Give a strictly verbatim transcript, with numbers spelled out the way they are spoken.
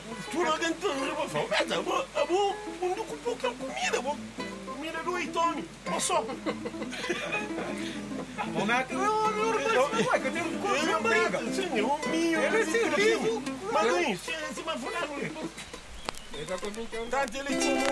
Tu não tem tudo, vou fazer, eu vou, eu vou, mundo com pouca comida, vou, comida do Itone, posso? Momento, não, não, não, é que eu tenho um corpo, Eu não, sim, um milho, ele se livre, mas, se, se, mas, fulano, ele tá com vinte anos. tanto ele tinha